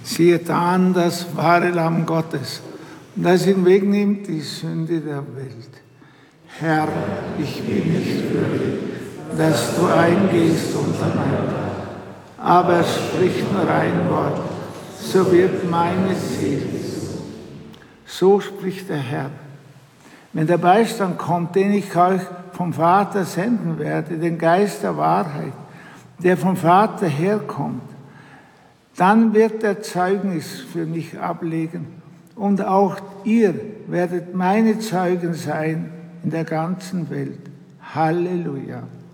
Siehet an das wahre Lamm Gottes, das hinwegnimmt die Sünde der Welt. Herr, ich bin nicht würdig, dass du eingehst unter mein Dach, aber sprich nur ein Wort, so wird meine Seele. So spricht der Herr. Wenn der Beistand kommt, den ich euch vom Vater senden werde, den Geist der Wahrheit, der vom Vater herkommt, dann wird er Zeugnis für mich ablegen und auch ihr werdet meine Zeugen sein in der ganzen Welt. Halleluja.